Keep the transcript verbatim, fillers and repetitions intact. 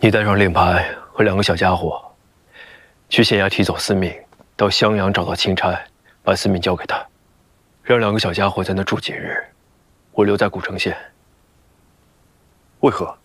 你带上令牌和两个小家伙，去县衙提走司命，到襄阳找到钦差，把司命交给他，让两个小家伙在那住几日。我留在古城县。 为何？